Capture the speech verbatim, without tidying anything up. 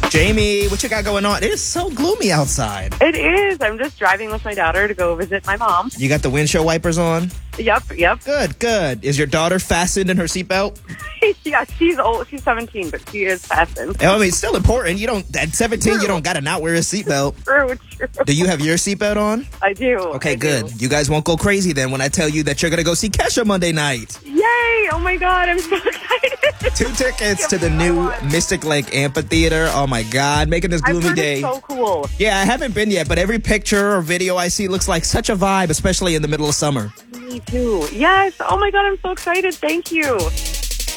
Jamie, what you got going on? It is so gloomy outside. It is. I'm just driving with my daughter to go visit my mom. You got the windshield wipers on? Yep, yep. Good, good. Is your daughter fastened in her seatbelt? Yeah, she's old. She's seventeen, but she is fastened. I mean, it's still important. You don't, at seventeen, true. You don't got to not wear a seatbelt. True, true. Do you have your seatbelt on? I do. Okay, I good. do. You guys won't go crazy then when I tell you that you're going to go see Kesha Monday night. Yay! Oh my God, I'm so excited. Two tickets to the new Mystic Lake Amphitheater. Oh my God, making this gloomy I've heard day. It's so cool. Yeah, I haven't been yet, but every picture or video I see looks like such a vibe, especially in the middle of summer. Me too. Yes. Oh my God, I'm so excited. Thank you.